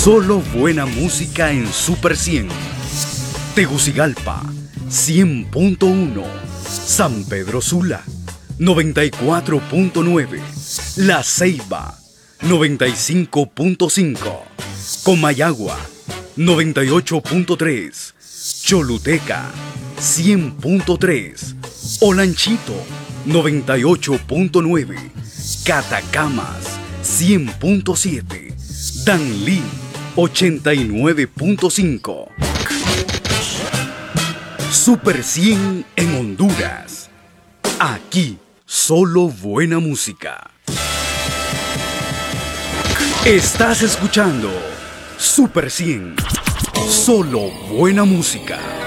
Solo buena música en Super 100. Tegucigalpa, 100.1. San Pedro Sula, 94.9. La Ceiba, 95.5. Comayagua, 98.3. Choluteca, 100.3. Olanchito, 98.9. Catacamas, 100.7. Danlí, 89.5. Super 100 en Honduras. Aquí, solo buena música. Estás escuchando Super 100. Solo buena música.